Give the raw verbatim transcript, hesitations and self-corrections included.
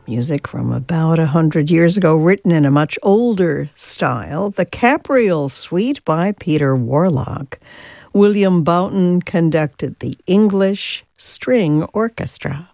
Music from about a hundred years ago, written in a much older style. The Capriole Suite by Peter Warlock. William Boughton conducted the English String Orchestra.